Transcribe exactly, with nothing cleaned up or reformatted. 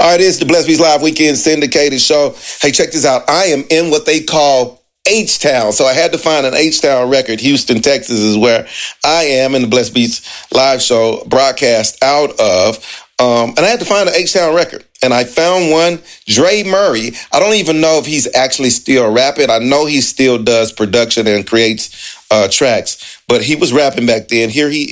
All right, it's the Blessed Beats Live Weekend Syndicated Show. Hey, check this out. I am in what they call H-Town. So I had to find an H-Town record. Houston, Texas is where I am in the Blessed Beats Live Show broadcast out of. Um, and I had to find an H-Town record. And I found one, Dre Murray. I don't even know if he's actually still rapping. I know he still does production and creates uh, tracks. But he was rapping back then. Here he